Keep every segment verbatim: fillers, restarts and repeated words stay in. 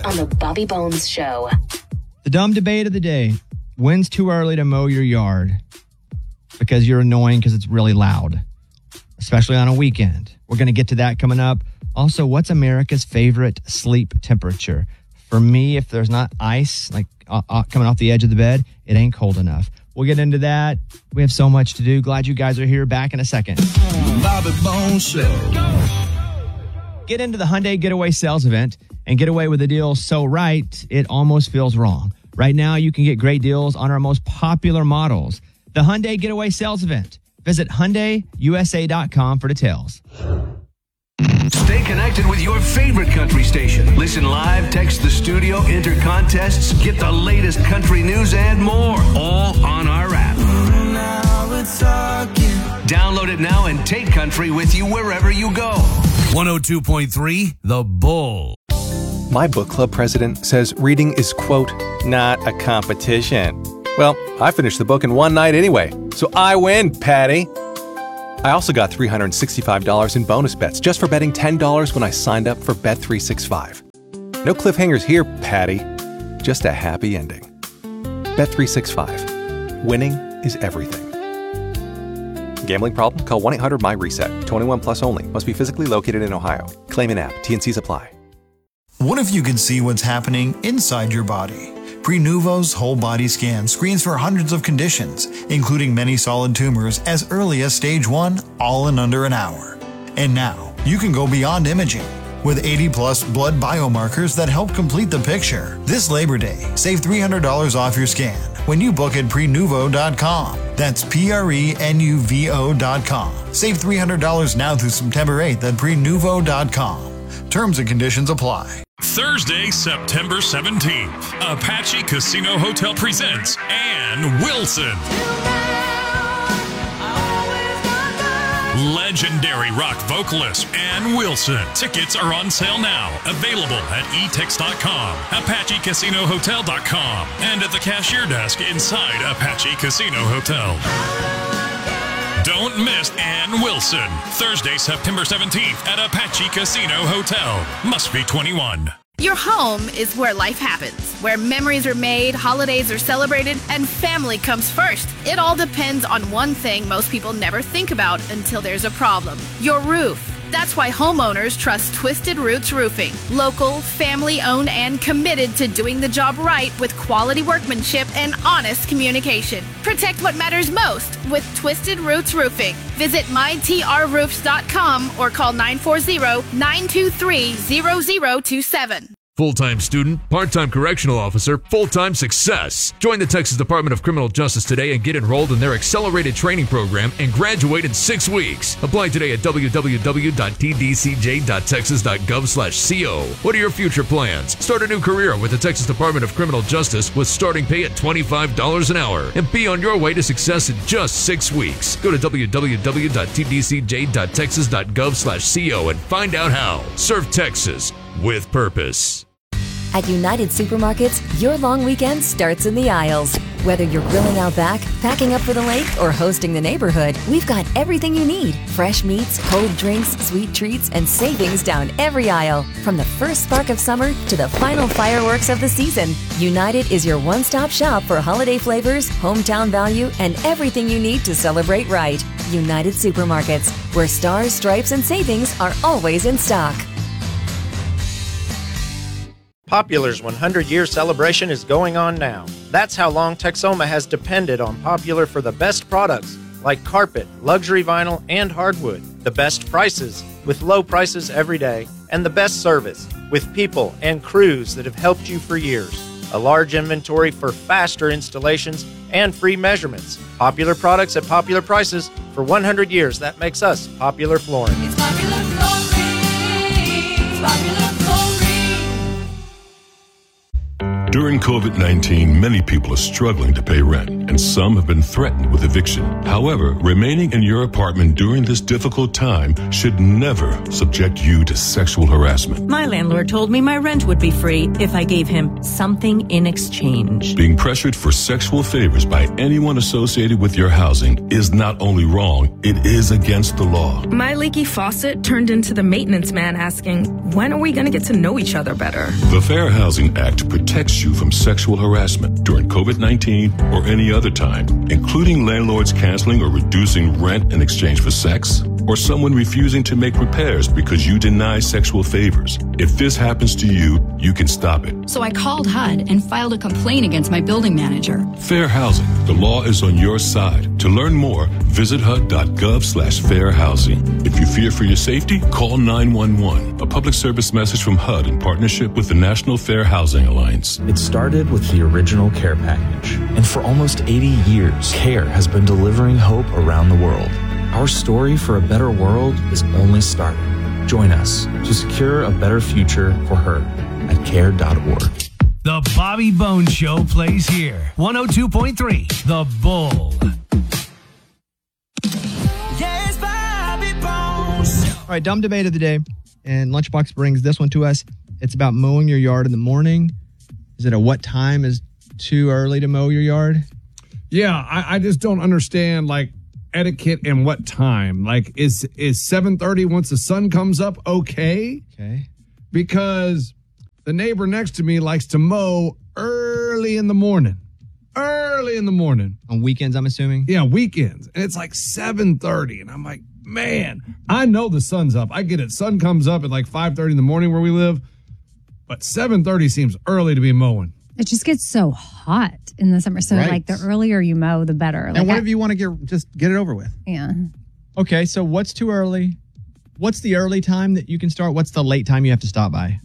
on the Bobby Bones Show. The dumb debate of the day. When's too early to mow your yard? Because you're annoying because it's really loud, especially on a weekend. We're going to get to that coming up. Also, what's America's favorite sleep temperature? For me, if there's not ice like uh, uh, coming off the edge of the bed, it ain't cold enough. We'll get into that. We have so much to do. Glad you guys are here. Back in a second. Bobby Bones Show. Get into the Hyundai Getaway Sales Event and get away with a deal so right, it almost feels wrong. Right now, you can get great deals on our most popular models. The Hyundai Getaway Sales Event. Visit Hyundai U S A dot com for details. Stay connected with your favorite country station. Listen live, text the studio, enter contests, get the latest country news and more, all on our app. Now it's talking. Download it now and take country with you wherever you go. one oh two point three The Bull. My book club president says reading is, quote, not a competition. Well, I finished the book in one night anyway, so I win, Patty. I also got three hundred sixty-five dollars in bonus bets just for betting ten dollars when I signed up for Bet three sixty-five. No cliffhangers here, Patty. Just a happy ending. Bet three sixty-five. Winning is everything. Gambling problem? Call one eight hundred my reset. twenty-one plus only. Must be physically located in Ohio. Claim in app. T N Cs apply. What if you could see what's happening inside your body? Prenuvo's whole body scan screens for hundreds of conditions, including many solid tumors as early as stage one, all in under an hour. And now, you can go beyond imaging. With eighty plus blood biomarkers that help complete the picture. This Labor Day, save three hundred dollars off your scan when you book at prenuvo dot com. That's P R E N U V O dot com. Save three hundred dollars now through September eighth at prenuvo dot com. Terms and conditions apply. Thursday, September seventeenth, Apache Casino Hotel presents Ann Wilson. Legendary rock vocalist Ann Wilson. Tickets are on sale now. Available at e tix dot com, apache casino hotel dot com, and at the cashier desk inside Apache Casino Hotel. Don't miss Ann Wilson. Thursday, September seventeenth at Apache Casino Hotel. Must be twenty-one. Your home is where life happens, where memories are made, holidays are celebrated, and family comes first. It all depends on one thing most people never think about until there's a problem: your roof. That's why homeowners trust Twisted Roots Roofing. Local, family-owned, and committed to doing the job right with quality workmanship and honest communication. Protect what matters most with Twisted Roots Roofing. Visit my t r roofs dot com or call nine four zero, nine two three, zero zero two seven. Full-time student, part-time correctional officer, full-time success. Join the Texas Department of Criminal Justice today and get enrolled in their accelerated training program and graduate in six weeks. Apply today at w w w dot t d c j dot texas dot gov slash co. What are your future plans? Start a new career with the Texas Department of Criminal Justice with starting pay at twenty-five dollars an hour and be on your way to success in just six weeks. Go to w w w dot t d c j dot texas dot gov slash co and find out how. Serve Texas with purpose. At United Supermarkets, your long weekend starts in the aisles. Whether you're grilling out back, packing up for the lake, or hosting the neighborhood, we've got everything you need. Fresh meats, cold drinks, sweet treats, and savings down every aisle. From the first spark of summer to the final fireworks of the season, United is your one-stop shop for holiday flavors, hometown value, and everything you need to celebrate right. United Supermarkets, where stars, stripes, and savings are always in stock. Popular's one hundred year celebration is going on now. That's how long Texoma has depended on Popular for the best products like carpet, luxury vinyl, and hardwood. The best prices with low prices every day, and the best service with people and crews that have helped you for years. A large inventory for faster installations and free measurements. Popular products at popular prices for one hundred years. That makes us Popular Flooring. It's Popular Flooring. It's Popular Flooring. During During COVID nineteen, many people are struggling to pay rent, and some have been threatened with eviction. However, remaining in your apartment during this difficult time should never subject you to sexual harassment. My landlord told me my rent would be free if I gave him something in exchange. Being pressured for sexual favors by anyone associated with your housing is not only wrong, it is against the law. My leaky faucet turned into the maintenance man asking, when are we going to get to know each other better? The Fair Housing Act protects you from sexual harassment during COVID nineteen or any other time, including landlords canceling or reducing rent in exchange for sex, or someone refusing to make repairs because you deny sexual favors. If this happens to you, you can stop it. So I called H U D and filed a complaint against my building manager. Fair housing. The law is on your side. To learn more, visit H U D dot gov slash fair housing. If you fear for your safety, call nine one one. A public service message from H U D in partnership with the National Fair Housing Alliance. It started with the original care package. And for almost eighty years, CARE has been delivering hope around the world. Our story for a better world is only starting. Join us to secure a better future for her at care dot org. The Bobby Bones Show plays here. one oh two point three, The Bull. Yes, Bobby Bones. All right, dumb debate of the day. And Lunchbox brings this one to us. It's about mowing your yard in the morning. Is it a what time is too early to mow your yard? Yeah, I, I just don't understand, like, etiquette and what time. Like, is is seven thirty once the sun comes up okay? Okay. Because the neighbor next to me likes to mow early in the morning. Early in the morning. On weekends, I'm assuming? Yeah, weekends. And it's like seven thirty. And I'm like, man, I know the sun's up. I get it. Sun comes up at like five thirty in the morning where we live. But seven thirty seems early to be mowing. It just gets so hot in the summer. So, Right. like, the earlier you mow, the better. Like, and what I- if you want to get just get it over with? Yeah. Okay, so what's too early? What's the early time that you can start? What's the late time you have to stop by?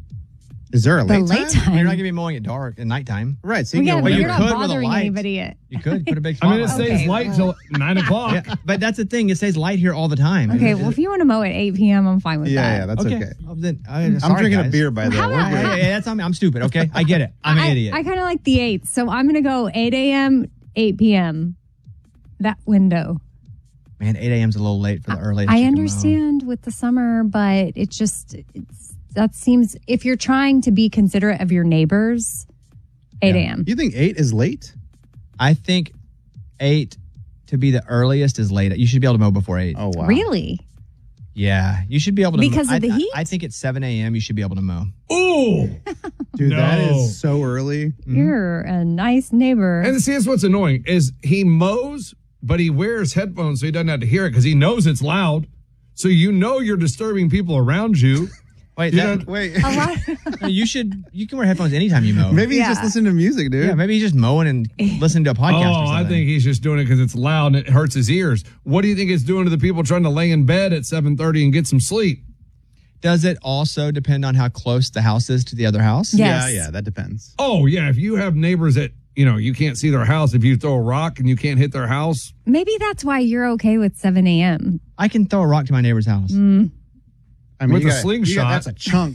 Is there a The late, late time? You're not going to be mowing at dark at nighttime. Right. So Well, you yeah, can but get you're away not with it. bothering light. anybody at. You could put a big I mean, spotlight. it stays Okay, light well. till nine o'clock. Yeah, but that's the thing. It stays light here all the time. Okay, well, if you want to mow at eight p.m., I'm fine with Yeah, that. yeah, that's okay. Oh, then, I, I'm sorry, drinking guys. a beer by the How way. about- We're Yeah, good. yeah, that's I'm, I'm stupid. Okay, I get it. I'm an I, idiot. I kind of like the eighth, so I'm going to go eight a.m., eight p.m., that window. Man, eight a.m. is a little late for the early. I understand with the summer, but it just, it's, that seems, if you're trying to be considerate of your neighbors, eight a.m. You think eight is late? I think eight to be the earliest is late. You should be able to mow before eight. Oh wow. Really? Yeah, you should be able to Because mow. of the I, heat? I, I think at seven a.m. you should be able to mow. Ooh! Dude, that No. is so early. You're a nice neighbor. And see, that's what's annoying is he mows, but he wears headphones so he doesn't have to hear it because he knows it's loud. So you know you're disturbing people around you. Wait, You that, know- Wait. A lot. I mean, you should. You can wear headphones anytime you mow. Maybe he's Yeah. just listening to music, dude. Yeah, maybe he's just mowing and listening to a podcast. Oh, or I something. think he's just doing it because it's loud and it hurts his ears. What do you think it's doing to the people trying to lay in bed at seven thirty and get some sleep? Does it also depend on how close the house is to the other house? Yes. Yeah, yeah, that depends. Oh, yeah. If you have neighbors that, you know, you can't see their house, if you throw a rock and you can't hit their house. Maybe that's why you're okay with seven a.m. I can throw a rock to my neighbor's house Mm. I mean, With you a gotta- slingshot. you gotta- that's a chunk.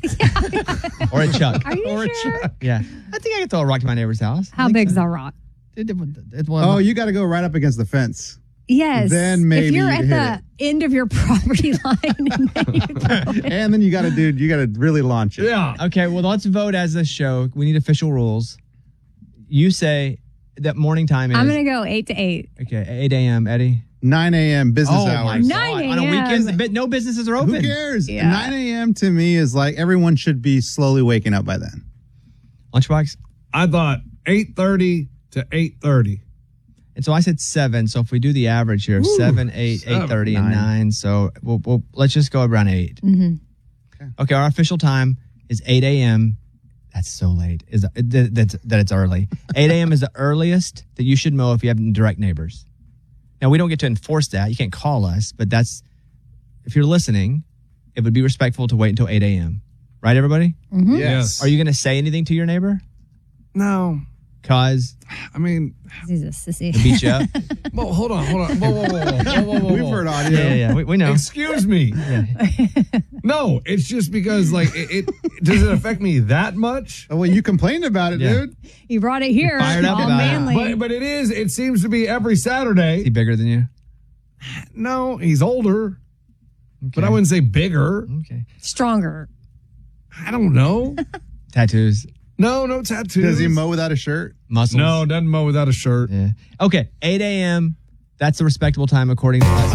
or a chuck. Are you Or a sure? Yeah, I think I can throw a rock to my neighbor's house. I How think big's so. a rock? It, it, it, well, Oh, you got to go right up against the fence. Yes. Then maybe if you're you'd at hit the end of your property line and then you throw it. And then you got to, dude, you got to really launch it. Yeah. Okay, well, let's vote as this show. We need official rules. You say that morning time is I'm going to go eight to eight. okay, eight a.m. Eddie. nine a.m. business oh hours. my God. On a nine weekend, a.m. but no businesses are open. Who cares? Yeah. nine a.m. to me is like everyone should be slowly waking up by then. Lunchbox. I thought eight thirty to eight thirty. And so I said seven. So if we do the average here, Ooh, seven, eight, seven, eight thirty, and nine. nine. So we'll, we'll let's just go around eight. Mm-hmm. Okay, our official time is eight a.m. That's so late. Is that, that's, that it's early. eight a.m. is the earliest that you should mow if you have direct neighbors. Now we don't get to enforce that. You can't call us, but that's if you're listening, it would be respectful to wait until eight a.m. Right, everybody? Mm-hmm. Yes. Are you going to say anything to your neighbor? No. Cause I mean, he's a sissy. to beat you up. well, hold on, hold on. Whoa, whoa, whoa, whoa, whoa, whoa, whoa. We've heard audio. Yeah, yeah, yeah. We, we know. Excuse me. Yeah. No, it's just because, like, it, it does it affect me that much? Oh, well, you complained about it, Yeah. dude. You brought it here. Fired up all about it. manly. But but it is. It seems to be every Is Saturday. he bigger than you? No, he's older, but I Okay. wouldn't say bigger. Okay. Stronger. I don't know. Tattoos, No, no tattoos. Does he mow without a shirt? muscles. No, doesn't mow without a shirt. Yeah. Okay. eight a.m. That's a respectable time according to us.